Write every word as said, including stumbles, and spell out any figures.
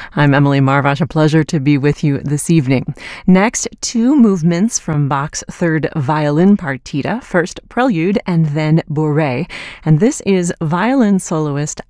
I'm Emily Marvash. A pleasure to be with you this evening. Next, two movements from Bach's third violin partita, first Prelude and then Bourrée. And this is violin soloist